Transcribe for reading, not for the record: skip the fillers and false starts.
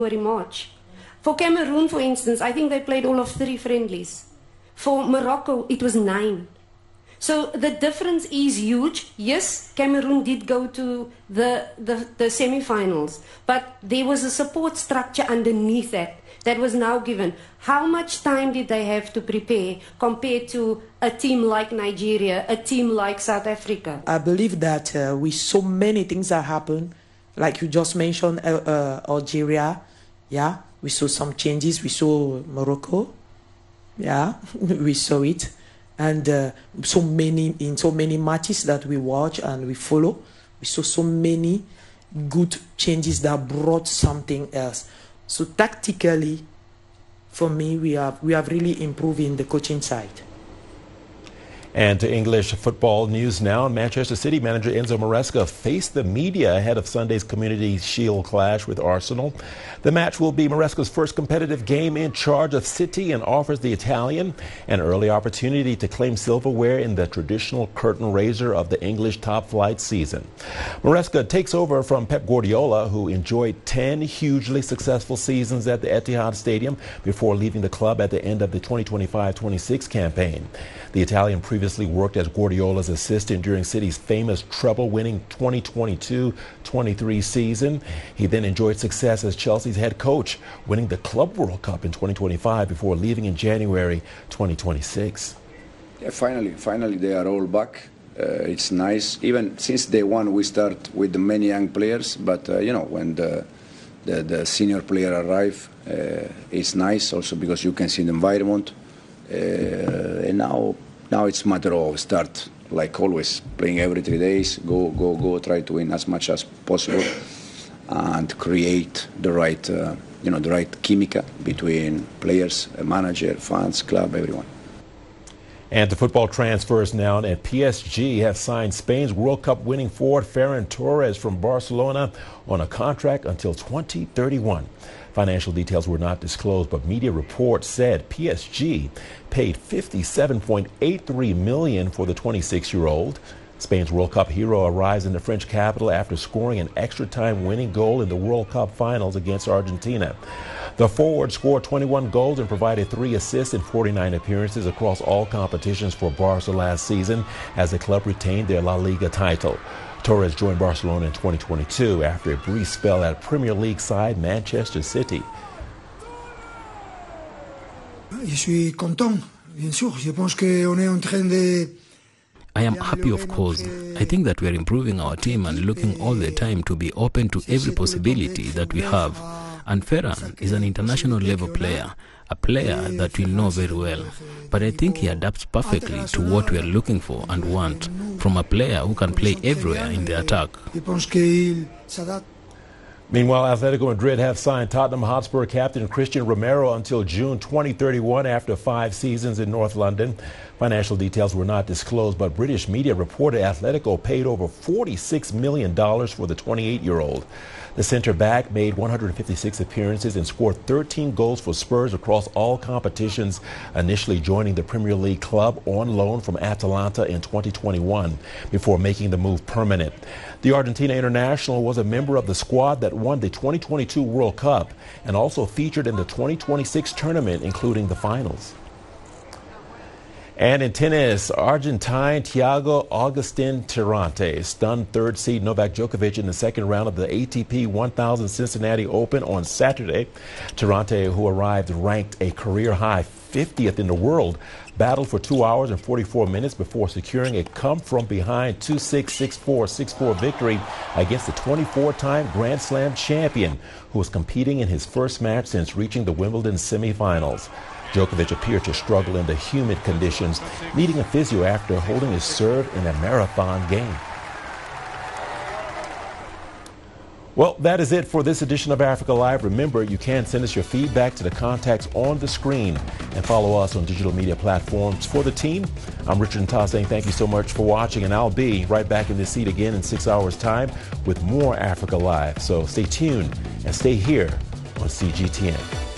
March. For Cameroon, for instance, I think they played all of 3 friendlies. For Morocco, it was 9. So the difference is huge. Yes, Cameroon did go to the semi-finals, but there was a support structure underneath that was now given. How much time did they have to prepare compared to a team like Nigeria, a team like South Africa? I believe that with so many things that happen, like you just mentioned, Algeria, yeah, we saw some changes. We saw Morocco, yeah, we saw it. And in so many matches that we watch and we follow, we saw so many good changes that brought something else. So tactically, for me, we have really improved in the coaching side. And to English football news now. Manchester City manager Enzo Maresca faced the media ahead of Sunday's Community Shield clash with Arsenal. The match will be Maresca's first competitive game in charge of City and offers the Italian an early opportunity to claim silverware in the traditional curtain raiser of the English top flight season. Maresca takes over from Pep Guardiola, who enjoyed 10 hugely successful seasons at the Etihad Stadium before leaving the club at the end of the 2025-26 campaign. The Italian previously worked as Guardiola's assistant during City's famous treble-winning 2022-23 season. He then enjoyed success as Chelsea's head coach, winning the Club World Cup in 2025 before leaving in January 2026. Yeah, finally they are all back. It's nice. Even since day one, we start with many young players, but when the senior player arrive, it's nice also because you can see the environment. And now it's a matter of start, like always, playing every 3 days, go, try to win as much as possible, and create the right, the right chemical between players, manager, fans, club, everyone. And to football transfers now, and PSG has signed Spain's World Cup winning forward Ferran Torres from Barcelona on a contract until 2031. Financial details were not disclosed, but media reports said PSG paid $57.83 million for the 26-year-old. Spain's World Cup hero arrives in the French capital after scoring an extra-time winning goal in the World Cup finals against Argentina. The forward scored 21 goals and provided 3 assists in 49 appearances across all competitions for Barca last season as the club retained their La Liga title. Torres joined Barcelona in 2022 after a brief spell at Premier League side Manchester City. Je suis content, bien sûr. Je pense qu'on est en train de... I am happy, of course. I think that we are improving our team and looking all the time to be open to every possibility that we have. And Ferran is an international level player, a player that we know very well. But I think he adapts perfectly to what we are looking for and want from a player who can play everywhere in the attack. Meanwhile, Atletico Madrid have signed Tottenham Hotspur captain Christian Romero until June 2031 after 5 seasons in North London. Financial details were not disclosed, but British media reported Atletico paid over $46 million for the 28-year-old. The centre-back made 156 appearances and scored 13 goals for Spurs across all competitions, initially joining the Premier League club on loan from Atalanta in 2021 before making the move permanent. The Argentina international was a member of the squad that won the 2022 World Cup and also featured in the 2026 tournament, including the finals. And in tennis, Argentine Thiago Agustin Tirante stunned third seed Novak Djokovic in the second round of the ATP 1000 Cincinnati Open on Saturday. Tirante, who arrived ranked a career-high 50th in the world, battled for 2 hours and 44 minutes before securing a come-from-behind 2-6, 6-4, 6-4 victory against the 24-time Grand Slam champion, who was competing in his first match since reaching the Wimbledon semifinals. Djokovic appeared to struggle in the humid conditions, needing a physio after holding his serve in a marathon game. Well, that is it for this edition of Africa Live. Remember, you can send us your feedback to the contacts on the screen and follow us on digital media platforms. For the team, I'm Richard Nta saying thank you so much for watching, and I'll be right back in this seat again in 6 hours' time with more Africa Live. So stay tuned and stay here on CGTN.